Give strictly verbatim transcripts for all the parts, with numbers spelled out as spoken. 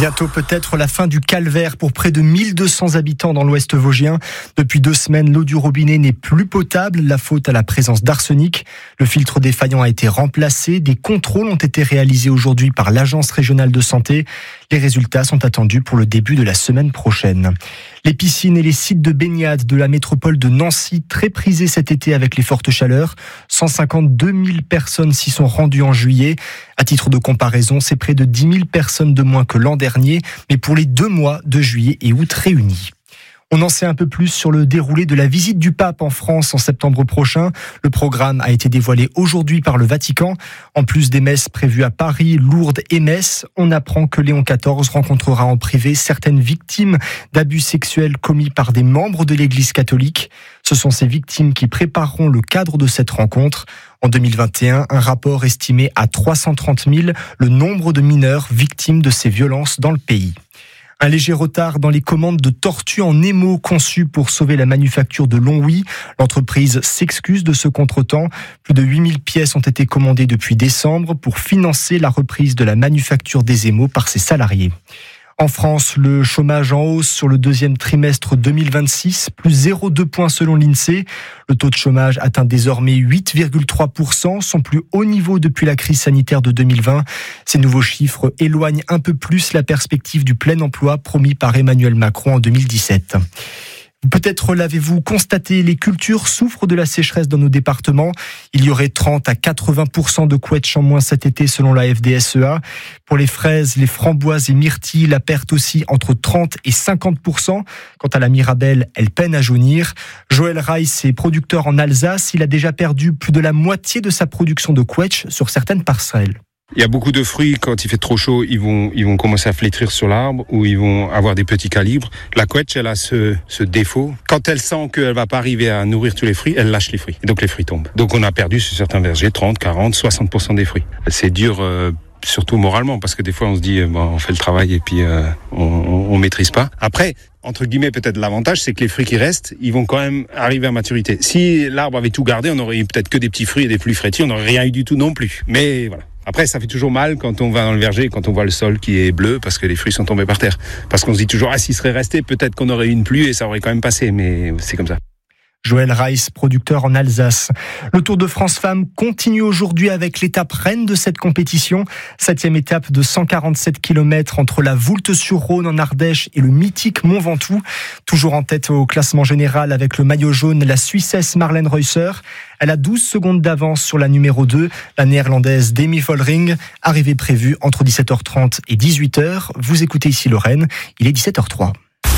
Bientôt peut-être la fin du calvaire pour près de mille deux cents habitants dans l'ouest vosgien. Depuis deux semaines, l'eau du robinet n'est plus potable, la faute à la présence d'arsenic. Le filtre défaillant a été remplacé. Des contrôles ont été réalisés aujourd'hui par l'Agence régionale de santé. Les résultats sont attendus pour le début de la semaine prochaine. Les piscines et les sites de baignade de la métropole de Nancy, très prisés cet été avec les fortes chaleurs. cent cinquante-deux mille personnes s'y sont rendues en juillet. À titre de comparaison, c'est près de dix mille personnes de moins que l'an dernier, mais pour les deux mois de juillet et août réunis. On en sait un peu plus sur le déroulé de la visite du pape en France en septembre prochain. Le programme a été dévoilé aujourd'hui par le Vatican. En plus des messes prévues à Paris, Lourdes et Metz, on apprend que Léon quatorze rencontrera en privé certaines victimes d'abus sexuels commis par des membres de l'Église catholique. Ce sont ces victimes qui prépareront le cadre de cette rencontre. En deux mille vingt et un, un rapport estimait à trois cent trente mille le nombre de mineurs victimes de ces violences dans le pays. Un léger retard dans les commandes de tortues en émaux conçues pour sauver la manufacture de Longwy. L'entreprise s'excuse de ce contretemps. Plus de huit mille pièces ont été commandées depuis décembre pour financer la reprise de la manufacture des émaux par ses salariés. En France, le chômage en hausse sur le deuxième trimestre deux mille vingt-six, plus zéro virgule deux points selon l'INSEE. Le taux de chômage atteint désormais huit virgule trois pour cent, son plus haut niveau depuis la crise sanitaire de deux mille vingt. Ces nouveaux chiffres éloignent un peu plus la perspective du plein emploi promis par Emmanuel Macron en deux mille dix-sept. Peut-être l'avez-vous constaté, les cultures souffrent de la sécheresse dans nos départements. Il y aurait trente à quatre-vingts pour cent de quetch en moins cet été selon la F D S E A. Pour les fraises, les framboises et myrtilles, la perte aussi entre trente et cinquante pour cent. Quant à la mirabelle, elle peine à jaunir. Joël Reiss est producteur en Alsace. Il a déjà perdu plus de la moitié de sa production de quetch sur certaines parcelles. Il y a beaucoup de fruits, quand il fait trop chaud, ils vont, ils vont commencer à flétrir sur l'arbre ou ils vont avoir des petits calibres. La quetch, elle a ce, ce défaut. Quand elle sent qu'elle va pas arriver à nourrir tous les fruits, elle lâche les fruits. Et donc les fruits tombent. Donc on a perdu sur certains vergers trente, quarante, soixante pour cent des fruits. C'est dur, euh, surtout moralement, parce que des fois on se dit, euh, bon, on fait le travail et puis euh, on, on, on maîtrise pas. Après, entre guillemets, peut-être l'avantage, c'est que les fruits qui restent, ils vont quand même arriver à maturité. Si l'arbre avait tout gardé, on aurait eu peut-être que des petits fruits et des plus frétils, on n'aurait rien eu du tout non plus. Mais voilà. Après, ça fait toujours mal quand on va dans le verger, quand on voit le sol qui est bleu parce que les fruits sont tombés par terre. Parce qu'on se dit toujours, ah, s'il serait resté, peut-être qu'on aurait eu une pluie et ça aurait quand même passé, mais c'est comme ça. Joël Reiss, producteur en Alsace. Le Tour de France Femmes continue aujourd'hui avec l'étape reine de cette compétition. Septième étape de cent quarante-sept kilomètres entre la Voulte-sur-Rhône en Ardèche et le mythique Mont Ventoux. Toujours en tête au classement général avec le maillot jaune, la Suissesse Marlène Reusser. Elle a douze secondes d'avance sur la numéro deux, la néerlandaise Demi Vollering. Arrivée prévue entre dix-sept heures trente et dix-huit heures. Vous écoutez ici Lorraine, il est dix-sept heures trois.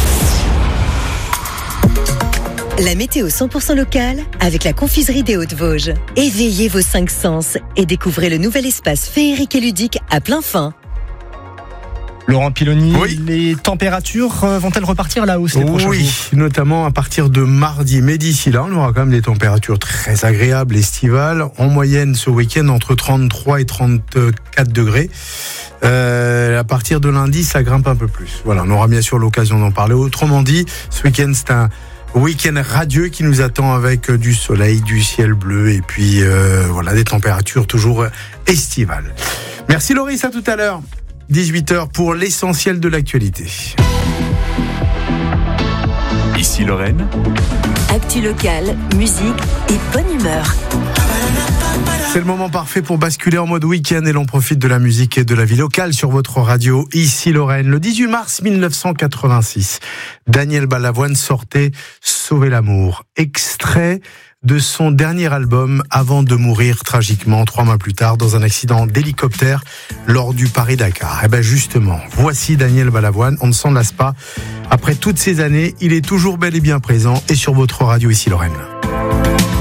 La météo cent pour cent locale avec la confiserie des Hauts-de-Vosges. Éveillez vos cinq sens et découvrez le nouvel espace féerique et ludique à plein fin. Laurent Piloni, oui. Les températures vont-elles repartir à la hausse les prochains oui, jours ? Notamment à partir de mardi. Mais d'ici là, on aura quand même des températures très agréables, estivales. En moyenne, ce week-end, entre trente-trois et trente-quatre degrés. Euh, à partir de lundi, ça grimpe un peu plus. Voilà, on aura bien sûr l'occasion d'en parler. Autrement dit, ce week-end, c'est un week-end radieux qui nous attend avec du soleil, du ciel bleu et puis euh, voilà des températures toujours estivales. Merci Loris, à tout à l'heure. dix-huit heures pour l'essentiel de l'actualité. Ici Lorraine. Actu locale, musique et bonne humeur. C'est le moment parfait pour basculer en mode week-end et l'on profite de la musique et de la vie locale sur votre radio, ici Lorraine. Le dix-huit mars mille neuf cent quatre-vingt-six, Daniel Balavoine sortait Sauver l'amour, extrait de son dernier album avant de mourir tragiquement trois mois plus tard dans un accident d'hélicoptère lors du Paris-Dakar. Et ben justement, voici Daniel Balavoine, on ne s'en lasse pas. Après toutes ces années, il est toujours bel et bien présent et sur votre radio ici Lorraine.